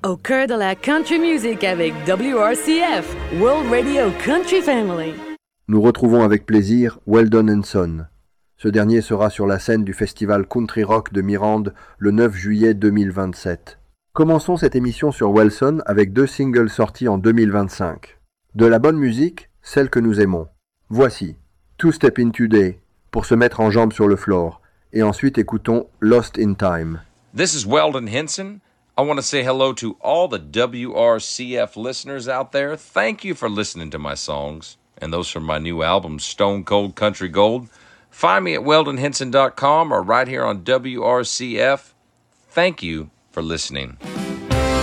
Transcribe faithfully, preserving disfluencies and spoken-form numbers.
Au cœur de la country music avec W R C F, World Radio Country Family. Nous retrouvons avec plaisir Weldon Henson. Ce dernier sera sur la scène du festival Country Rock de Mirande le neuf juillet deux mille vingt-sept. Commençons cette émission sur Welson avec deux singles sortis en deux mille vingt-cinq. De la bonne musique, celle que nous aimons. Voici Two Step In Today pour se mettre en jambes sur le floor, et ensuite écoutons Lost in Time. This is Weldon Henson. I want to say hello to all the W R C F listeners out there. Thank you for listening to my songs, and those from my new album, Stone Cold Country Gold. Find me at weldon henson dot com or right here on W R C F. Thank you for listening.